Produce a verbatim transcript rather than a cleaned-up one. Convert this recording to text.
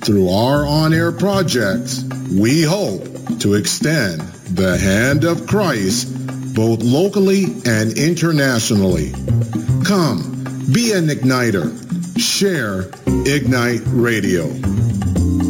Through our on-air projects, we hope to extend the hand of Christ both locally and internationally. Come, be an igniter. Share Ignite Radio.